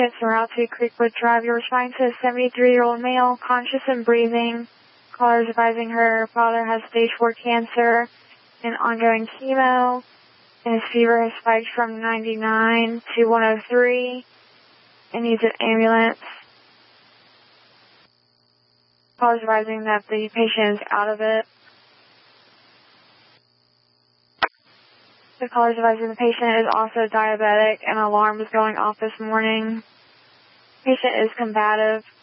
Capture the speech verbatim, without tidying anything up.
units en route to Creekwood Drive. You're responding to a seventy-three-year-old male, conscious and breathing. Caller is advising her father has stage four cancer and ongoing chemo, and his fever has spiked from ninety-nine to one oh three and needs an ambulance. Caller is advising that the patient is out of it. The caller is advising the patient is also diabetic and an alarm is going off this morning. Patient is combative.